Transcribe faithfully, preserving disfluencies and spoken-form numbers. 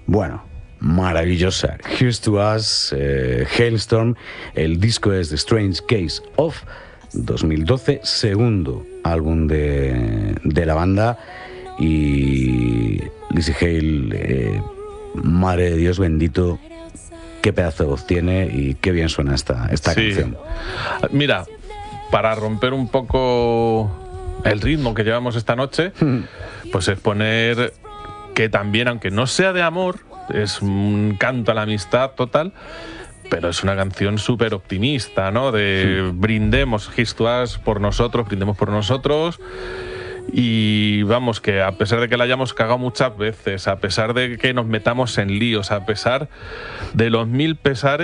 Bueno, maravillosa. Here's to Us, eh, Hailstorm. El disco es The Strange Case of dos mil doce, segundo álbum de, de la banda. Y Lzzy Hale, eh, madre de Dios bendito, qué pedazo de voz tiene y qué bien suena esta, esta sí. canción. Mira, para romper un poco el ritmo que llevamos esta noche, pues es poner que también, aunque no sea de amor, es un canto a la amistad total, pero es una canción súper optimista, ¿no? De sí. brindemos Here's to Us por nosotros, brindemos por nosotros. Y vamos, que a pesar de que la hayamos cagado muchas veces, a pesar de que nos metamos en líos, a pesar de los mil pesares,